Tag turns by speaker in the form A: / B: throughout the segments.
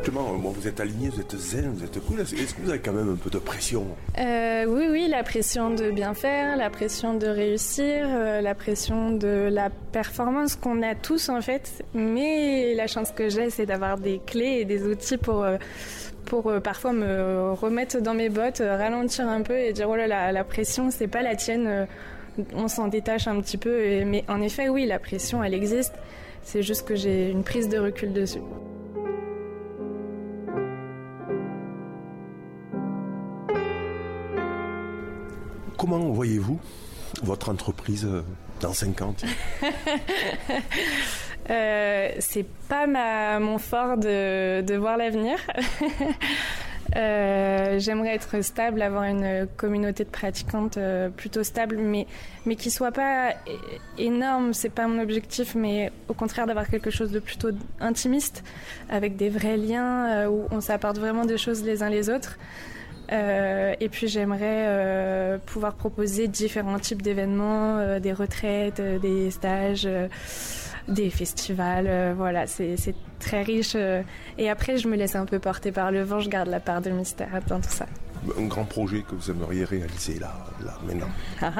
A: justement, vous êtes aligné, vous êtes zen, vous êtes cool. Est-ce que vous avez quand même un peu de pression?
B: Oui, la pression de bien faire, la pression de réussir, la pression de la performance qu'on a tous en fait. Mais la chance que j'ai, c'est d'avoir des clés et des outils pour parfois me remettre dans mes bottes, ralentir un peu et dire oh là là, la pression c'est pas la tienne, on s'en détache un petit peu. Mais en effet, oui, la pression elle existe. C'est juste que j'ai une prise de recul dessus.
A: Comment voyez-vous votre entreprise dans 5 ans?
B: C'est pas mon fort de voir l'avenir. J'aimerais être stable, avoir une communauté de pratiquantes plutôt stable, mais qui soit pas énorme, c'est pas mon objectif, mais au contraire d'avoir quelque chose de plutôt intimiste, avec des vrais liens où on s'apporte vraiment des choses les uns les autres. Et puis j'aimerais pouvoir proposer différents types d'événements, des retraites, des stages, des festivals. Voilà, c'est très riche. Et après, je me laisse un peu porter par le vent. Je garde la part de mystère dans tout ça.
A: Un grand projet que vous aimeriez réaliser là maintenant?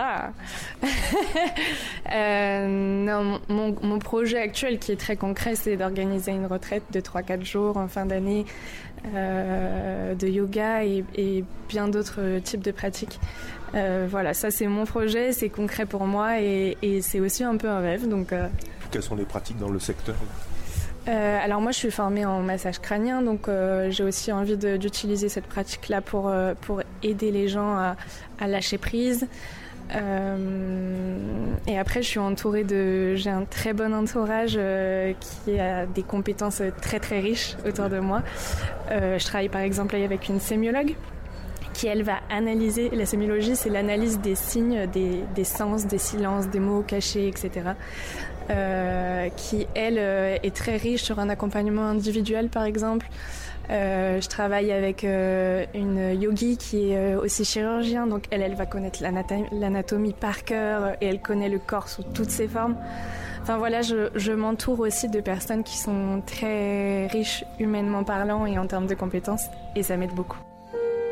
B: Non, mon projet actuel qui est très concret, c'est d'organiser une retraite de 3-4 jours en fin d'année de yoga et bien d'autres types de pratiques. Voilà, ça c'est mon projet, c'est concret pour moi et c'est aussi un peu un rêve. Donc,
A: quelles sont les pratiques dans le secteur?
B: Alors moi je suis formée en massage crânien, donc j'ai aussi envie d'utiliser cette pratique-là pour aider les gens à lâcher prise. Et après je suis entourée j'ai un très bon entourage qui a des compétences très très riches autour de moi. Je travaille par exemple avec une sémiologue qui elle va analyser, la sémiologie c'est l'analyse des signes, des sens, des silences, des mots cachés, etc. Qui elle est très riche sur un accompagnement individuel par exemple. Je travaille avec une yogi qui est aussi chirurgien, donc elle va connaître l'anatomie par cœur et elle connaît le corps sous toutes ses formes. Enfin voilà, je m'entoure aussi de personnes qui sont très riches humainement parlant et en termes de compétences et ça m'aide beaucoup.